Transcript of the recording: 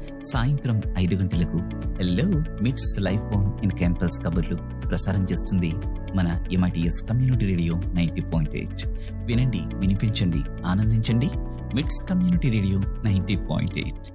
సాయంత్రం 5 గంటలకు హలో మిట్స్ లైఫ్ ఆన్ ఇన్ క్యాంపస్ కబుర్లు ప్రసారం చేస్తుంది మన MITS కమ్యూనిటీ రేడియో 90.8. వినండి, వినిపించండి, ఆనందించండి. మిట్స్ కమ్యూనిటీ రేడియో 90.8.